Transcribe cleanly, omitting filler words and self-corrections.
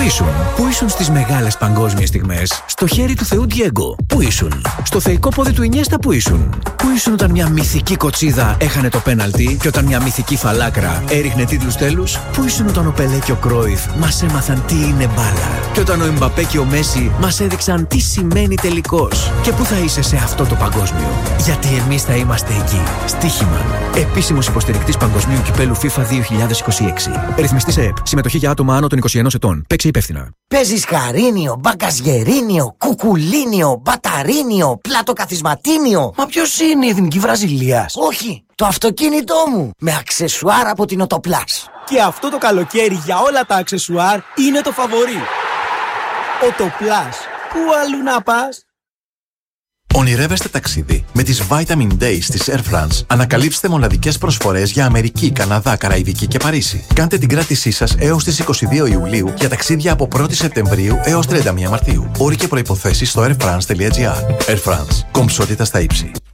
Πού ήσουν στις μεγάλες παγκόσμιες στιγμές? Στο χέρι του Θεού Ντιέγκο. Πού ήσουν? Στο θεϊκό πόδι του Ινιέστα. Πού ήσουν? Πού ήσουν όταν μια μυθική κοτσίδα έχανε το πέναλτι και όταν μια μυθική φαλάκρα έριχνε τίτλους τέλους? Πού ήσουν όταν ο Πελέ και ο Κρόιφ μας έμαθαν τι είναι μπάλα? Και όταν ο Εμπαπέ και ο Μέση μας έδειξαν τι σημαίνει τελικός? Και πού θα είσαι σε αυτό το παγκόσμιο? Γιατί εμείς θα είμαστε εκεί. Στοίχημα. Επίσημος υποστηρικτής Παγκοσμίου Κυπέλου FIFA 2026. Ρυθμιστής ΕΕΠ. Συμμετοχή για άτομα άνω των 21 ετών. Παίξε υπεύθυνα. Παίζεις χαρίνιο, μπαγκαζιερίνιο, κουκουλίνιο, μπαταρίνιο, πλατοκαθισματίνιο. Μα ποιος είναι η Εθνική Βραζιλίας? Όχι, το αυτοκίνητό μου. Με αξεσουάρ από την Οτοπλάς. Και αυτό το καλοκαίρι για όλα τα αξεσουάρ είναι το φαβορί. Οτοπλάς. Πού αλλού να πας? Ονειρεύεστε ταξίδι? Με τις Vitamin Days της Air France ανακαλύψτε μοναδικές προσφορές για Αμερική, Καναδά, Καραϊβική και Παρίσι. Κάντε την κράτησή σας έως τις 22 Ιουλίου για ταξίδια από 1η Σεπτεμβρίου έως 31 Μαρτίου. Όροι και προϋποθέσεις στο airfrance.gr. Air France. Κομψότητα στα ύψη.